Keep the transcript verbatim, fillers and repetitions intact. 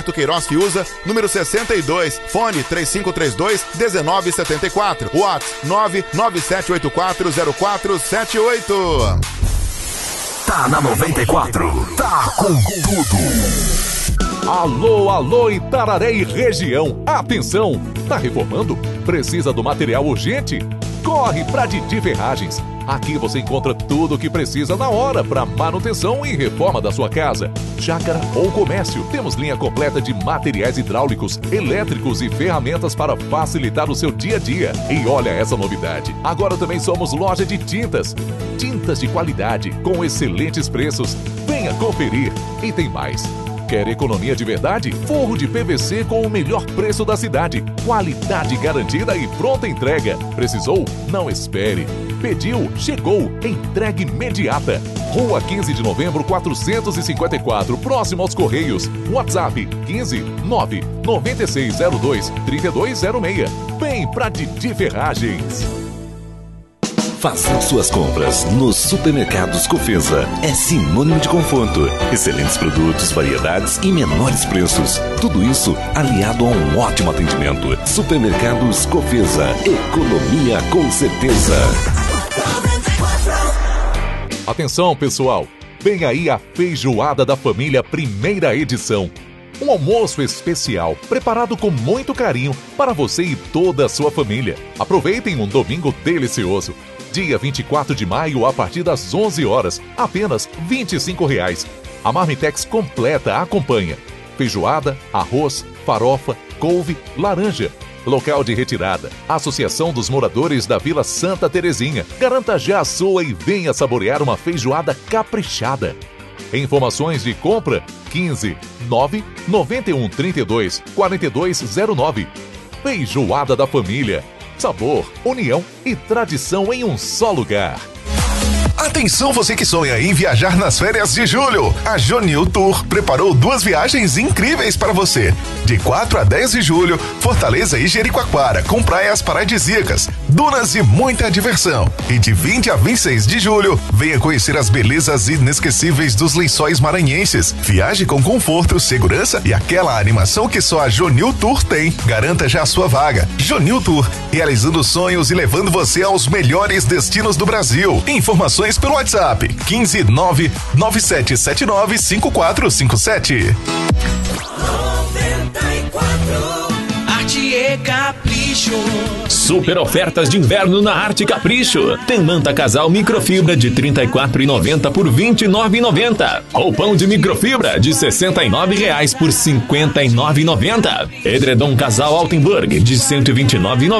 Queiroz Fiuza, número sessenta e dois, fone três cinco três dois, um nove sete quatro, WhatsApp nove nove sete oito quatro zero quatro sete oito. Tá na noventa e quatro, tá com tudo. Alô, alô, Itararé e região, atenção, tá reformando? Precisa do material urgente? Corre pra Didi Ferragens. Aqui você encontra tudo o que precisa na hora para manutenção e reforma da sua casa, chácara ou comércio. Temos linha completa de materiais hidráulicos, elétricos e ferramentas para facilitar o seu dia a dia. E olha essa novidade, agora também somos loja de tintas. Tintas de qualidade, com excelentes preços. Venha conferir. E tem mais. Quer economia de verdade? Forro de P V C com o melhor preço da cidade. Qualidade garantida e pronta entrega. Precisou? Não espere. Pediu? Chegou. Entrega imediata. Rua quinze de novembro, quatrocentos e cinquenta e quatro, próximo aos Correios. WhatsApp quinze nove nove seis zero dois três dois zero seis. Vem pra Didi Ferragens. Fazer suas compras nos supermercados Cofesa é sinônimo de conforto, excelentes produtos, variedades e menores preços. Tudo isso aliado a um ótimo atendimento. Supermercados Cofesa, economia com certeza. Atenção, pessoal! Vem aí a Feijoada da Família, primeira edição. Um almoço especial, preparado com muito carinho para você e toda a sua família. Aproveitem um domingo delicioso. Dia vinte e quatro de maio, a partir das onze horas, apenas vinte e cinco reais. A Marmitex completa acompanha feijoada, arroz, farofa, couve, laranja. Local de retirada, Associação dos Moradores da Vila Santa Terezinha. Garanta já a sua e venha saborear uma feijoada caprichada. Informações de compra quinze nove nove um três dois quatro dois zero nove. Feijoada da Família. Sabor, união e tradição em um só lugar. Atenção você que sonha em viajar nas férias de julho. A Jonil Tour preparou duas viagens incríveis para você. De quatro a dez de julho, Fortaleza e Jericoacoara, com praias paradisíacas, dunas e muita diversão. E de vinte a vinte e seis de julho, venha conhecer as belezas inesquecíveis dos Lençóis Maranhenses. Viaje com conforto, segurança e aquela animação que só a Jonil Tour tem. Garanta já a sua vaga. Jonil Tour, realizando sonhos e levando você aos melhores destinos do Brasil. Informações pelo WhatsApp quinze nove nove sete sete nove cinco quatro cinco sete. noventa e quatro Arte e Capricho. Super ofertas de inverno na Arte Capricho. Tem manta casal microfibra de trinta e quatro reais e noventa centavos por vinte e nove reais e noventa centavos. Roupão de microfibra de sessenta e nove reais por cinquenta e nove reais e noventa centavos. Edredom casal Altenburg de cento e vinte e nove reais e noventa centavos.